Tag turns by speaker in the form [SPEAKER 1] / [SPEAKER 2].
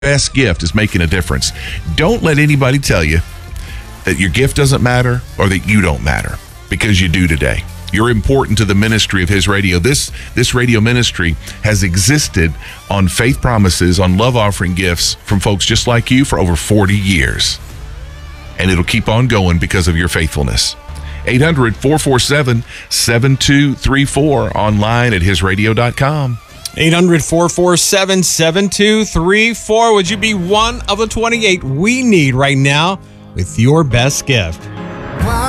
[SPEAKER 1] best gift is making a difference. Don't let anybody tell you that your gift doesn't matter or that you don't matter, because you do today. You're important to the ministry of His Radio. This radio ministry has existed on faith promises, on love offering gifts from folks just like you for over 40 years. And it'll keep on going because of your faithfulness. 800-447-7234, online at hisradio.com.
[SPEAKER 2] 800-447-7234. Would you be one of the 28 we need right now with your best gift?